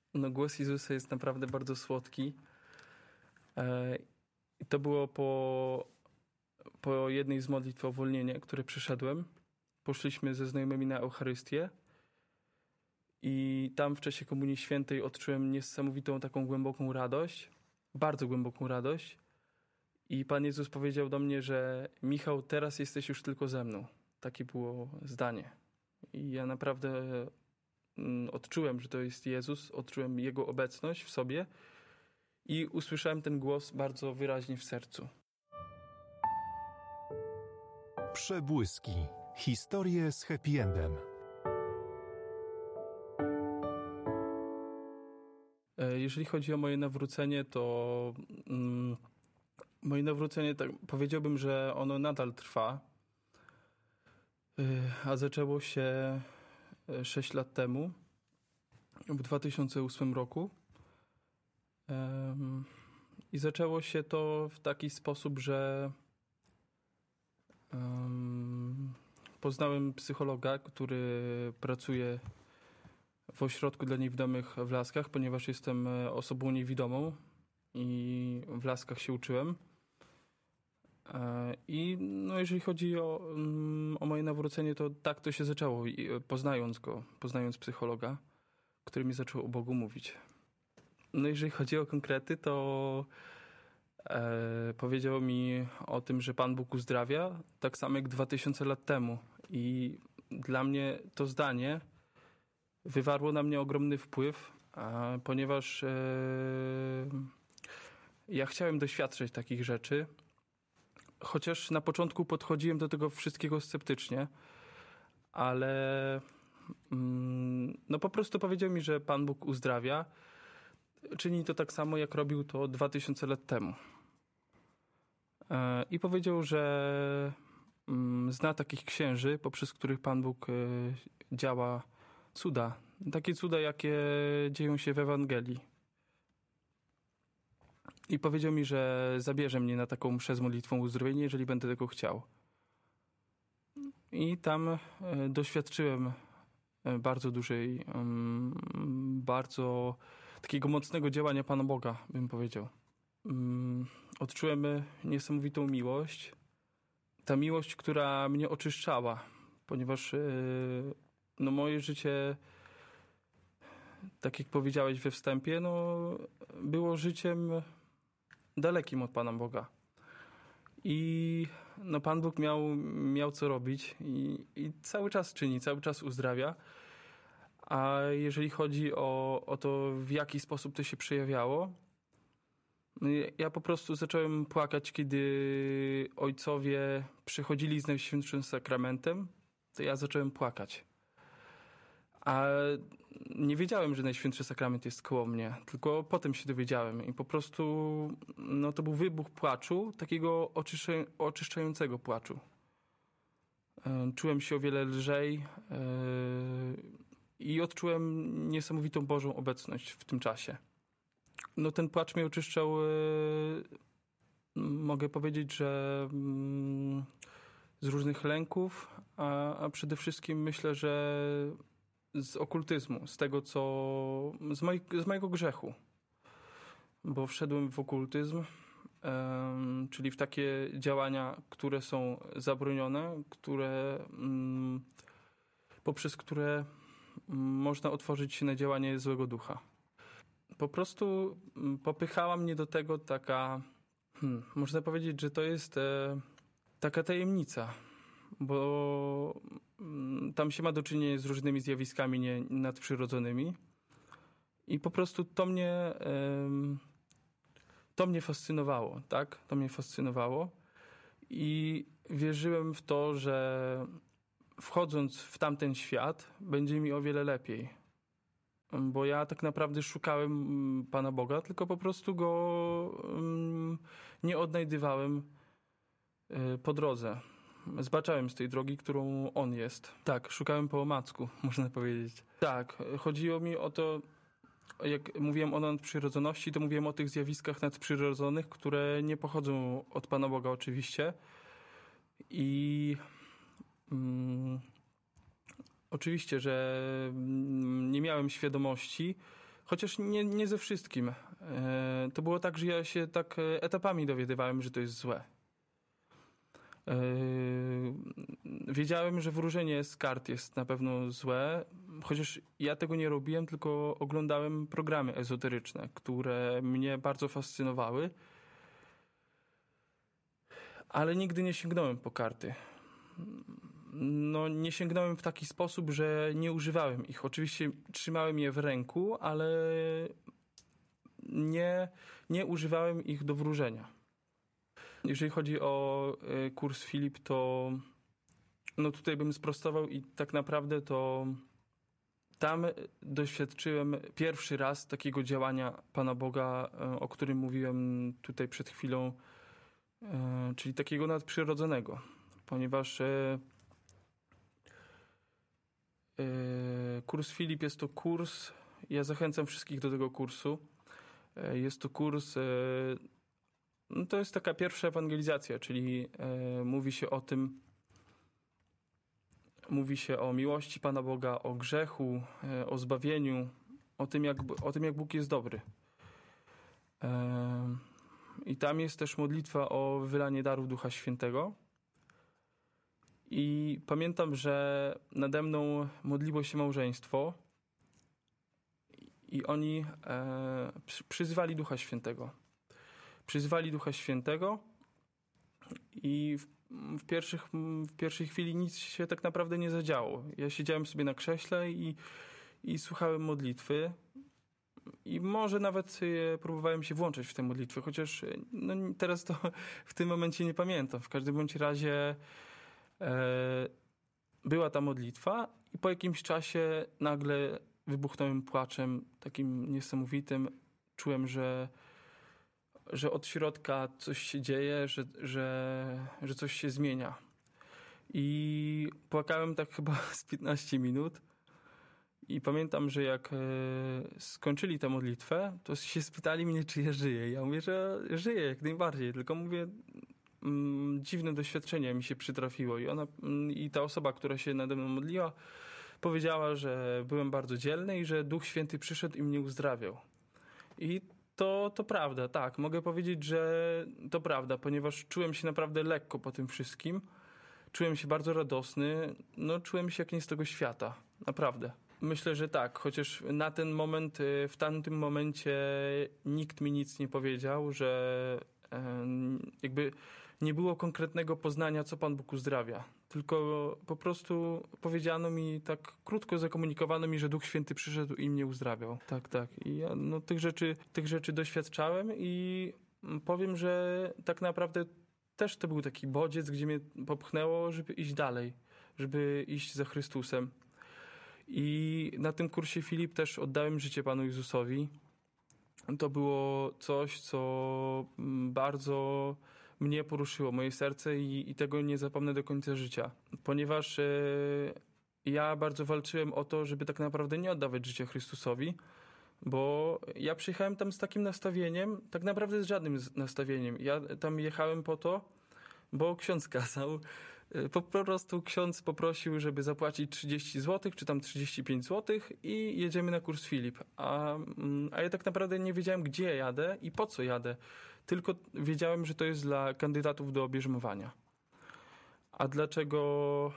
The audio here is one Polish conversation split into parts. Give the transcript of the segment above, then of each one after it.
No, głos Jezusa jest naprawdę bardzo słodki. I to było po jednej z modlitw o uwolnienie, które przyszedłem. Poszliśmy ze znajomymi na Eucharystię i tam w czasie Komunii Świętej odczułem niesamowitą taką głęboką radość, bardzo głęboką radość. I Pan Jezus powiedział do mnie, że Michał, teraz jesteś już tylko ze mną. Takie było zdanie. I ja naprawdę odczułem, że to jest Jezus, odczułem Jego obecność w sobie i usłyszałem ten głos bardzo wyraźnie w sercu. Przebłyski. Historie z happy endem. Jeżeli chodzi o moje nawrócenie, to moje nawrócenie, tak powiedziałbym, że ono nadal trwa, a zaczęło się 6 lat temu, w 2008 roku. I zaczęło się to w taki sposób, że poznałem psychologa, który pracuje w ośrodku dla niewidomych w Laskach, ponieważ jestem osobą niewidomą i w Laskach się uczyłem. I no, jeżeli chodzi o moje nawrócenie, to tak to się zaczęło, poznając psychologa, który mi zaczął o Bogu mówić. No jeżeli chodzi o konkrety, to powiedział mi o tym, że Pan Bóg uzdrawia, tak samo jak 2000 lat temu. I dla mnie to zdanie wywarło na mnie ogromny wpływ, ponieważ ja chciałem doświadczać takich rzeczy, chociaż na początku podchodziłem do tego wszystkiego sceptycznie, ale no po prostu powiedział mi, że Pan Bóg uzdrawia. Czyni to tak samo, jak robił to 2000 lat temu. I powiedział, że zna takich księży, poprzez których Pan Bóg działa cuda. Takie cuda, jakie dzieją się w Ewangelii. I powiedział mi, że zabierze mnie na taką mszę z modlitwą uzdrowienia, jeżeli będę tego chciał. I tam doświadczyłem bardzo dużej, bardzo takiego mocnego działania Pana Boga, bym powiedział. Odczułem niesamowitą miłość. Ta miłość, która mnie oczyszczała, ponieważ no, moje życie, tak jak powiedziałeś we wstępie, no, było życiem dalekim od Pana Boga. I no, Pan Bóg miał co robić i cały czas czyni, cały czas uzdrawia. A jeżeli chodzi o to, w jaki sposób to się przejawiało, ja po prostu zacząłem płakać, kiedy ojcowie przychodzili z Najświętszym Sakramentem, to ja zacząłem płakać. A nie wiedziałem, że Najświętszy Sakrament jest koło mnie, tylko potem się dowiedziałem i po prostu no, to był wybuch płaczu, takiego oczyszczającego płaczu. Czułem się o wiele lżej i odczułem niesamowitą Bożą obecność w tym czasie. No, ten płacz mnie oczyszczał, mogę powiedzieć, że z różnych lęków, a przede wszystkim myślę, że z okultyzmu, z tego z mojego grzechu. Bo wszedłem w okultyzm, czyli w takie działania, które są zabronione, poprzez które można otworzyć się na działanie złego ducha. Po prostu popychała mnie do tego taka, można powiedzieć, że to jest taka tajemnica, bo tam się ma do czynienia z różnymi zjawiskami nadprzyrodzonymi i po prostu to mnie fascynowało, tak? To mnie fascynowało i wierzyłem w to, że wchodząc w tamten świat będzie mi o wiele lepiej. Bo ja tak naprawdę szukałem Pana Boga, tylko po prostu Go nie odnajdywałem po drodze. Zbaczałem z tej drogi, którą On jest. Tak, szukałem po omacku, można powiedzieć. Tak, chodziło mi o to, jak mówiłem o nadprzyrodzoności, to mówiłem o tych zjawiskach nadprzyrodzonych, które nie pochodzą od Pana Boga oczywiście. I oczywiście, że nie miałem świadomości, Chociaż nie ze wszystkim. To było tak, że ja się tak etapami dowiadywałem, że to jest złe. Wiedziałem, że wróżenie z kart jest na pewno złe, chociaż ja tego nie robiłem, tylko oglądałem programy ezoteryczne, które mnie bardzo fascynowały, ale nigdy nie sięgnąłem po karty. No, nie sięgnąłem w taki sposób, że nie używałem ich. Oczywiście trzymałem je w ręku, ale nie używałem ich do wróżenia. Jeżeli chodzi o kurs Filip, to no tutaj bym sprostował i tak naprawdę to tam doświadczyłem pierwszy raz takiego działania Pana Boga, o którym mówiłem tutaj przed chwilą, czyli takiego nadprzyrodzonego, ponieważ kurs Filip jest to kurs, ja zachęcam wszystkich do tego kursu, jest to kurs, no to jest taka pierwsza ewangelizacja, czyli mówi się o tym, mówi się o miłości Pana Boga, o grzechu, o zbawieniu, o tym jak Bóg jest dobry. I tam jest też modlitwa o wylanie darów Ducha Świętego. I pamiętam, że nade mną modliło się małżeństwo i oni przyzwali Ducha Świętego. Przyzwali Ducha Świętego i w pierwszej chwili nic się tak naprawdę nie zadziało. Ja siedziałem sobie na krześle i słuchałem modlitwy i może nawet próbowałem się włączać w te modlitwy, chociaż no, teraz to w tym momencie nie pamiętam. W każdym bądź razie była ta modlitwa i po jakimś czasie nagle wybuchnąłem płaczem takim niesamowitym. Czułem, że od środka coś się dzieje, że coś się zmienia. I płakałem tak chyba z 15 minut. I pamiętam, że jak skończyli tę modlitwę, to się spytali mnie, czy ja żyję. Ja mówię, że żyję jak najbardziej, tylko mówię, dziwne doświadczenie mi się przytrafiło. I ta osoba, która się nade mną modliła, powiedziała, że byłem bardzo dzielny i że Duch Święty przyszedł i mnie uzdrawiał. I to prawda, tak. Mogę powiedzieć, że to prawda, ponieważ czułem się naprawdę lekko po tym wszystkim. Czułem się bardzo radosny. No, czułem się jak nie z tego świata. Naprawdę. Myślę, że tak, chociaż na ten moment, w tamtym momencie nikt mi nic nie powiedział, że jakby nie było konkretnego poznania, co Pan Bóg uzdrawia. Tylko po prostu powiedziano mi, tak krótko zakomunikowano mi, że Duch Święty przyszedł i mnie uzdrawiał. Tak, tak. I ja tych rzeczy doświadczałem i powiem, że tak naprawdę też to był taki bodziec, gdzie mnie popchnęło, żeby iść dalej, żeby iść za Chrystusem. I na tym kursie Filip też oddałem życie Panu Jezusowi. To było coś, co bardzo mnie poruszyło, moje serce i tego nie zapomnę do końca życia. Ponieważ ja bardzo walczyłem o to, żeby tak naprawdę nie oddawać życia Chrystusowi, bo ja przyjechałem tam z takim nastawieniem, tak naprawdę z żadnym nastawieniem. Ja tam jechałem po to, bo ksiądz kazał. Po prostu ksiądz poprosił, żeby zapłacić 30 zł, czy tam 35 zł i jedziemy na kurs Filip. A ja tak naprawdę nie wiedziałem, gdzie jadę i po co jadę. Tylko wiedziałem, że to jest dla kandydatów do bierzmowania. A dlaczego,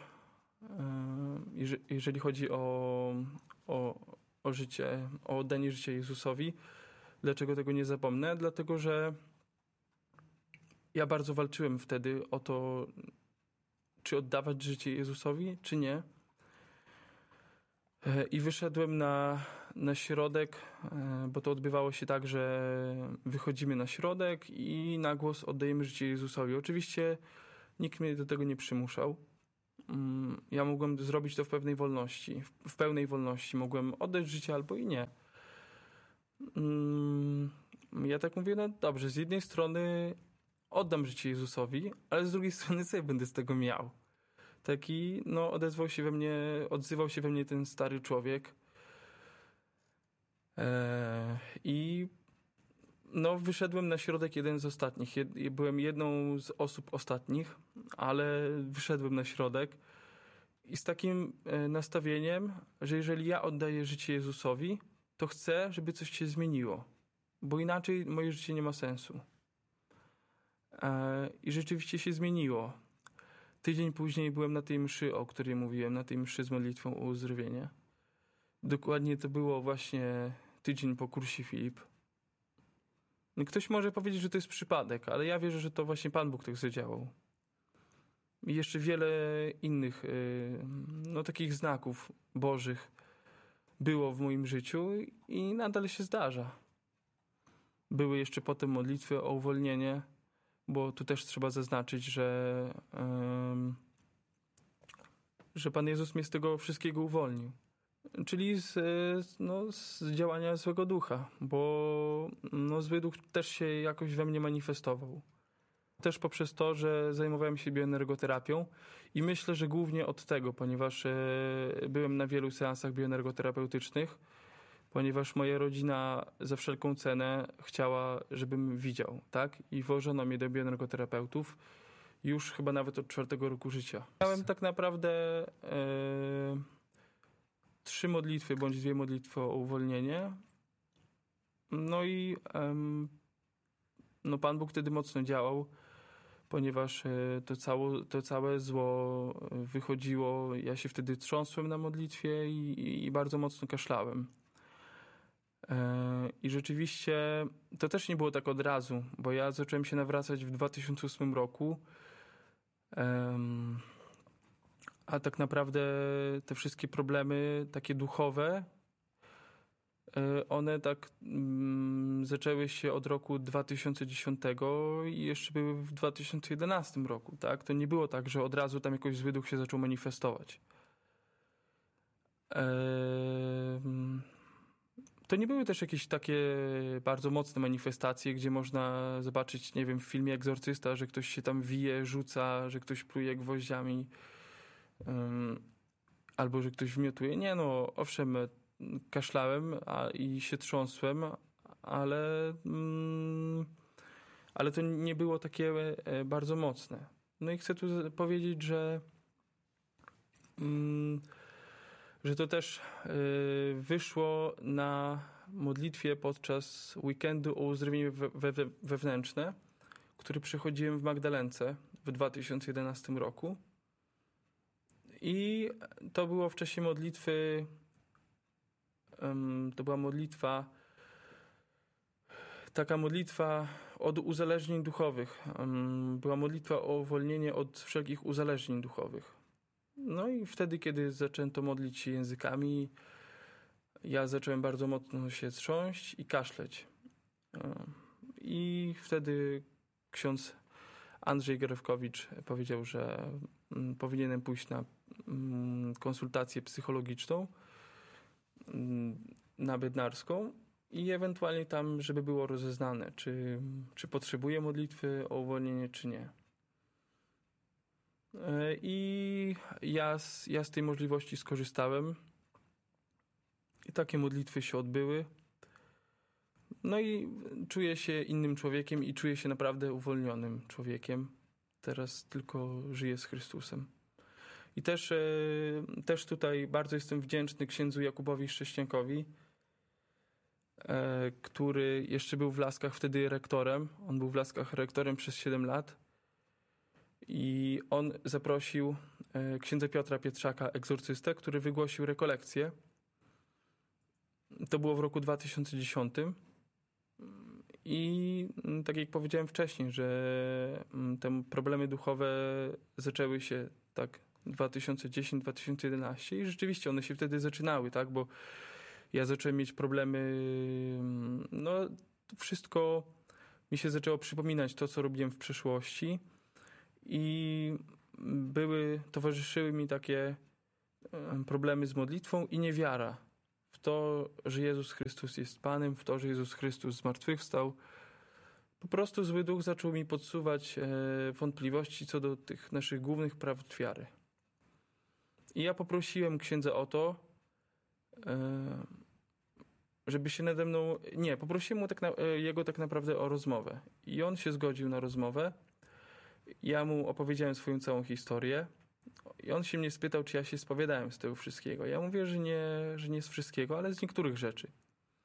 jeżeli chodzi o życie, o oddanie życia Jezusowi, dlaczego tego nie zapomnę? Dlatego, że ja bardzo walczyłem wtedy o to, czy oddawać życie Jezusowi, czy nie. I wyszedłem na środek, bo to odbywało się tak, że wychodzimy na środek i na głos oddajemy życie Jezusowi. Oczywiście nikt mnie do tego nie przymuszał. Ja mogłem zrobić to w pewnej wolności. W pełnej wolności mogłem oddać życie albo i nie. Ja tak mówię, no dobrze, z jednej strony oddam życie Jezusowi, ale z drugiej strony co ja będę z tego miał? Taki, no odzywał się we mnie ten stary człowiek. I no wyszedłem na środek jeden z ostatnich. Byłem jedną z osób ostatnich, ale wyszedłem na środek i z takim nastawieniem, że jeżeli ja oddaję życie Jezusowi, to chcę, żeby coś się zmieniło, bo inaczej moje życie nie ma sensu. I rzeczywiście się zmieniło. Tydzień później byłem na tej mszy, o której mówiłem, na tej mszy z modlitwą o uzdrowienie. Dokładnie to było właśnie tydzień po kursie Filip. Ktoś może powiedzieć, że to jest przypadek, ale ja wierzę, że to właśnie Pan Bóg tak zadziałał. I jeszcze wiele innych takich znaków bożych było w moim życiu i nadal się zdarza. Były jeszcze potem modlitwy o uwolnienie, bo tu też trzeba zaznaczyć, że Pan Jezus mnie z tego wszystkiego uwolnił. Czyli z działania złego ducha, bo zły duch też się jakoś we mnie manifestował. Też poprzez to, że zajmowałem się bioenergoterapią i myślę, że głównie od tego, ponieważ byłem na wielu seansach bioenergoterapeutycznych, ponieważ moja rodzina za wszelką cenę chciała, żebym widział, tak? I wożono mnie do bioenergoterapeutów już chyba nawet od 4 roku życia. Miałem tak naprawdę 3 modlitwy bądź 2 modlitwy o uwolnienie. No i Pan Bóg wtedy mocno działał, ponieważ to całe zło wychodziło. Ja się wtedy trząsłem na modlitwie i bardzo mocno kaszlałem. I rzeczywiście to też nie było tak od razu, bo ja zacząłem się nawracać w 2008 roku. A tak naprawdę te wszystkie problemy takie duchowe, one tak zaczęły się od roku 2010 i jeszcze były w 2011 roku, tak? To nie było tak, że od razu tam jakoś zły duch się zaczął manifestować. To nie były też jakieś takie bardzo mocne manifestacje, gdzie można zobaczyć, nie wiem, w filmie Egzorcysta, że ktoś się tam wije, rzuca, że ktoś pluje gwoździami, albo że ktoś wymiotuje. Nie, owszem, kaszlałem i się trząsłem, ale to nie było takie bardzo mocne. No i chcę tu powiedzieć, że to też wyszło na modlitwie podczas weekendu o uzdrowienie wewnętrzne, który przechodziłem w Magdalence w 2011 roku. I to było w czasie modlitwy, to była taka modlitwa od uzależnień duchowych. Była modlitwa o uwolnienie od wszelkich uzależnień duchowych. No i wtedy, kiedy zaczęto modlić się językami, ja zacząłem bardzo mocno się trząść i kaszleć. I wtedy ksiądz Andrzej Gerewkowicz powiedział, że powinienem pójść na konsultację psychologiczną na Bednarską i ewentualnie tam, żeby było rozeznane, czy potrzebuję modlitwy o uwolnienie, czy nie. I ja z tej możliwości skorzystałem i takie modlitwy się odbyły. No i czuję się innym człowiekiem i czuję się naprawdę uwolnionym człowiekiem. Teraz tylko żyję z Chrystusem. I też tutaj bardzo jestem wdzięczny księdzu Jakubowi Szcześniakowi, który jeszcze był w Laskach wtedy rektorem. On był w Laskach rektorem przez 7 lat. I on zaprosił księdza Piotra Pietrzaka, egzorcystę, który wygłosił rekolekcję. To było w roku 2010. I tak jak powiedziałem wcześniej, że te problemy duchowe zaczęły się tak 2010-2011 i rzeczywiście one się wtedy zaczynały, tak, bo ja zacząłem mieć problemy, wszystko mi się zaczęło przypominać to, co robiłem w przeszłości i towarzyszyły mi takie problemy z modlitwą i niewiara w to, że Jezus Chrystus jest Panem, w to, że Jezus Chrystus zmartwychwstał. Po prostu zły duch zaczął mi podsuwać wątpliwości co do tych naszych głównych prawd wiary. I ja poprosiłem księdza o to, żeby się nade mną... Nie, poprosiłem jego tak naprawdę o rozmowę. I on się zgodził na rozmowę. Ja mu opowiedziałem swoją całą historię. I on się mnie spytał, czy ja się spowiadałem z tego wszystkiego. Ja mówię, że nie z wszystkiego, ale z niektórych rzeczy.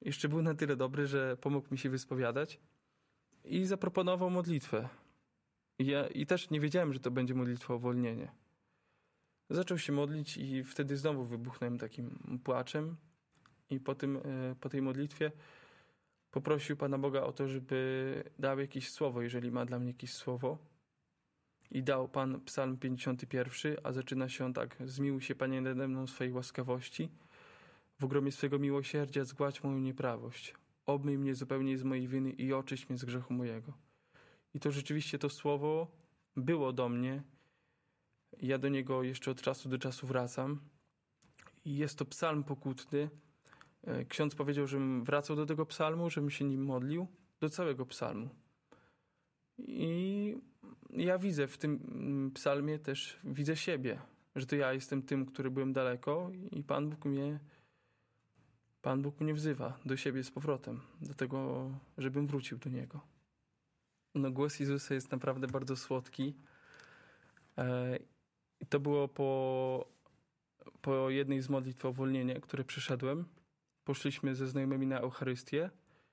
jeszcze był na tyle dobry, że pomógł mi się wyspowiadać i zaproponował modlitwę. I też nie wiedziałem, że to będzie modlitwa o uwolnienie. Zaczął się modlić i wtedy znowu wybuchnąłem takim płaczem i po tej modlitwie poprosił Pana Boga o to, żeby dał jakieś słowo, jeżeli ma dla mnie jakieś słowo. I dał Pan Psalm 51, a zaczyna się on tak: zmiłuj się, Panie, nade mną swojej łaskawości. W ogromie swego miłosierdzia zgładź moją nieprawość. Obmyj mnie zupełnie z mojej winy i oczyść mnie z grzechu mojego. I to rzeczywiście to słowo było do mnie. Ja do niego jeszcze od czasu do czasu wracam. I jest to psalm pokutny. Ksiądz powiedział, żebym wracał do tego psalmu, żebym się nim modlił, do całego psalmu. I ja widzę w tym psalmie też, widzę siebie, że to ja jestem tym, który byłem daleko i Pan Bóg mnie wzywa do siebie z powrotem, do tego, żebym wrócił do Niego. No, głos Jezusa jest naprawdę bardzo słodki. I to było po jednej z modlitw o uwolnienie, które przeszedłem. Poszliśmy ze znajomymi na Eucharystię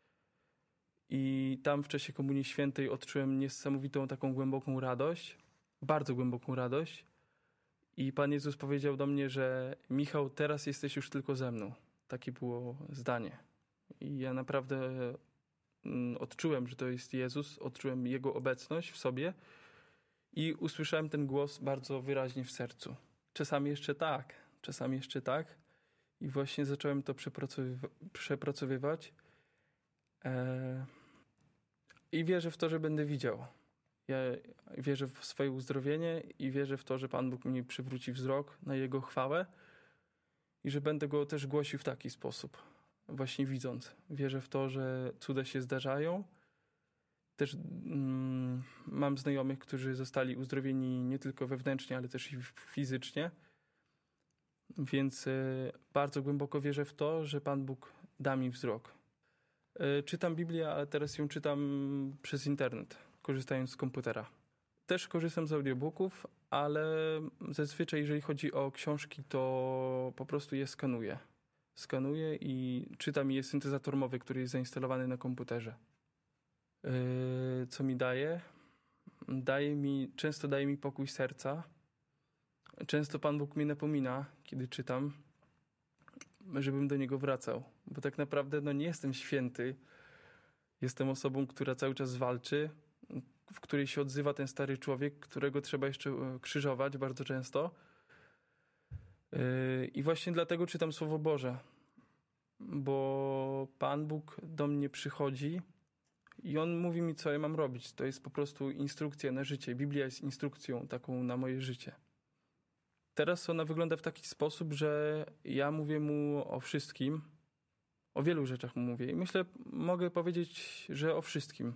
i tam w czasie Komunii Świętej odczułem niesamowitą taką głęboką radość, bardzo głęboką radość. I Pan Jezus powiedział do mnie, że Michał, teraz jesteś już tylko ze mną. Takie było zdanie. I ja naprawdę odczułem, że to jest Jezus, odczułem Jego obecność w sobie i usłyszałem ten głos bardzo wyraźnie w sercu. Czasami jeszcze tak. I właśnie zacząłem to przepracowywać. I wierzę w to, że będę widział. Ja wierzę w swoje uzdrowienie i wierzę w to, że Pan Bóg mi przywróci wzrok na Jego chwałę i że będę Go też głosił w taki sposób, właśnie widząc. Wierzę w to, że cuda się zdarzają. Też mam znajomych, którzy zostali uzdrowieni nie tylko wewnętrznie, ale też i fizycznie. Więc bardzo głęboko wierzę w to, że Pan Bóg da mi wzrok. Czytam Biblię, ale teraz ją czytam przez internet, korzystając z komputera. Też korzystam z audiobooków, ale zazwyczaj jeżeli chodzi o książki, to po prostu je skanuję. Skanuję i czytam je syntezator mowy, który jest zainstalowany na komputerze. Co mi daje? Często daje mi pokój serca. Często Pan Bóg mnie napomina, kiedy czytam, żebym do Niego wracał. Bo tak naprawdę nie jestem święty. Jestem osobą, która cały czas walczy, w której się odzywa ten stary człowiek, którego trzeba jeszcze krzyżować bardzo często. I właśnie dlatego czytam Słowo Boże. Bo Pan Bóg do mnie przychodzi i On mówi mi, co ja mam robić. To jest po prostu instrukcja na życie. Biblia jest instrukcją taką na moje życie. Teraz ona wygląda w taki sposób, że ja mówię Mu o wszystkim. O wielu rzeczach Mu mówię. I myślę, mogę powiedzieć, że o wszystkim.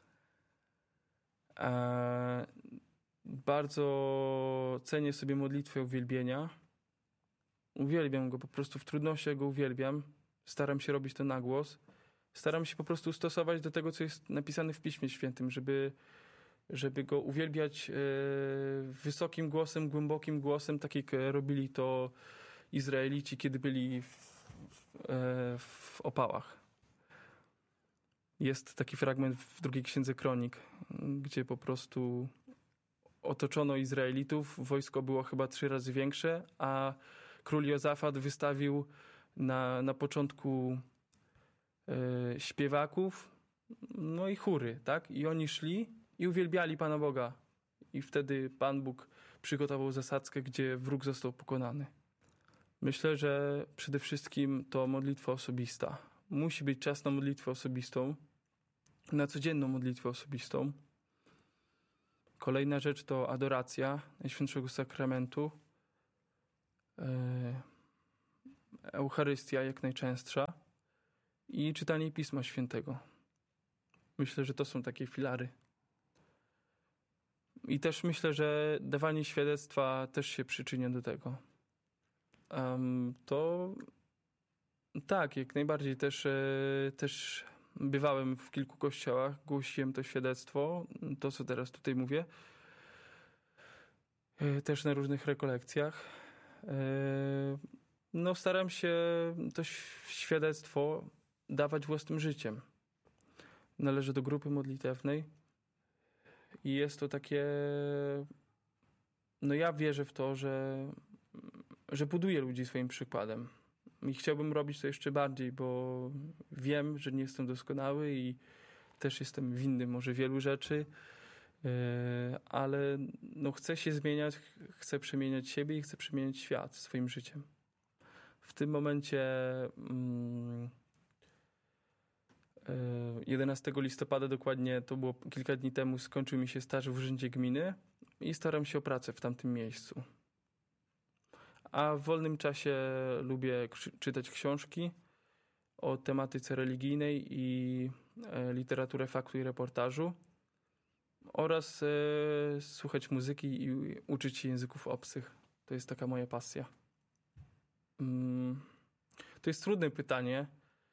Bardzo cenię sobie modlitwę uwielbienia. Uwielbiam Go po prostu, w trudnościach Go uwielbiam. Staram się robić to na głos. Staram się po prostu stosować do tego, co jest napisane w Piśmie Świętym, żeby Go uwielbiać wysokim głosem, głębokim głosem, tak jak robili to Izraelici, kiedy byli w opałach. Jest taki fragment w drugiej księdze Kronik, gdzie po prostu otoczono Izraelitów, wojsko było chyba 3 razy większe, a król Jozafat wystawił na początku śpiewaków, no i chóry, tak? I oni szli i uwielbiali Pana Boga. I wtedy Pan Bóg przygotował zasadzkę, gdzie wróg został pokonany. Myślę, że przede wszystkim to modlitwa osobista. Musi być czas na modlitwę osobistą, na codzienną modlitwę osobistą. Kolejna rzecz to adoracja Najświętszego Sakramentu. Eucharystia jak najczęstsza i czytanie Pisma Świętego. Myślę, że to są takie filary. I też myślę, że dawanie świadectwa też się przyczynia do tego. To tak, jak najbardziej też bywałem w kilku kościołach, głosiłem to świadectwo, to co teraz tutaj mówię. Też na różnych rekolekcjach. Staram się to świadectwo dawać własnym życiem. Należę do grupy modlitewnej i jest to takie... No ja wierzę w to, że buduję ludzi swoim przykładem. I chciałbym robić to jeszcze bardziej, bo wiem, że nie jestem doskonały i też jestem winny może wielu rzeczy, ale no chcę się zmieniać, chcę przemieniać siebie i chcę przemieniać świat swoim życiem. W tym momencie 11 listopada dokładnie, to było kilka dni temu, skończył mi się staż w Urzędzie Gminy i staram się o pracę w tamtym miejscu. A w wolnym czasie lubię czytać książki o tematyce religijnej i literaturę faktu i reportażu oraz słuchać muzyki i uczyć się języków obcych. To jest taka moja pasja. To jest trudne pytanie,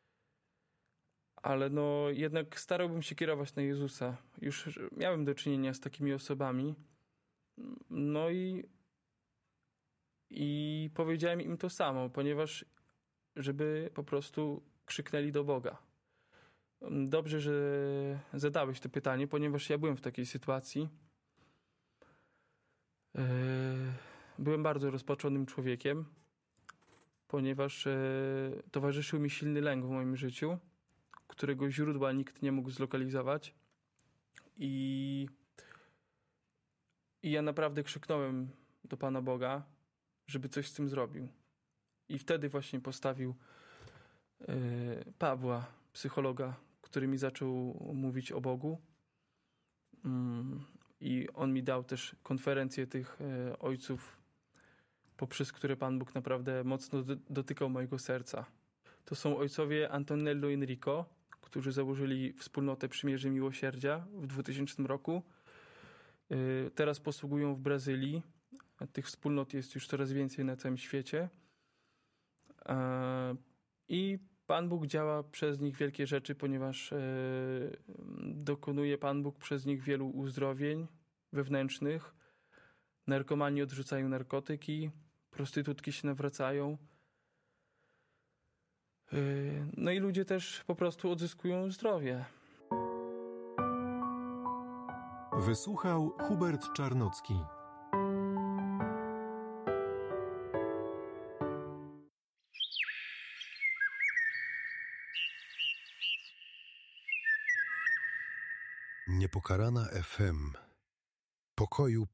ale no jednak starałbym się kierować na Jezusa. Już miałem do czynienia z takimi osobami. No i powiedziałem im to samo, ponieważ żeby po prostu krzyknęli do Boga. Dobrze, że zadałeś to pytanie, ponieważ ja byłem w takiej sytuacji. Byłem bardzo rozpaczonym człowiekiem, ponieważ towarzyszył mi silny lęk w moim życiu, którego źródła nikt nie mógł zlokalizować. I ja naprawdę krzyknąłem do Pana Boga, żeby coś z tym zrobił. I wtedy właśnie postawił Pawła, psychologa, który mi zaczął mówić o Bogu. I on mi dał też konferencję tych ojców, poprzez które Pan Bóg naprawdę mocno dotykał mojego serca. To są ojcowie Antonello i Enrico, którzy założyli wspólnotę Przymierze Miłosierdzia w 2000 roku. Teraz posługują w Brazylii. Tych wspólnot jest już coraz więcej na całym świecie. I Pan Bóg działa przez nich wielkie rzeczy, ponieważ dokonuje Pan Bóg przez nich wielu uzdrowień wewnętrznych. Narkomani odrzucają narkotyki, prostytutki się nawracają. No i ludzie też po prostu odzyskują zdrowie. Wysłuchał Hubert Czarnocki. Niepokalana FM. Pokoju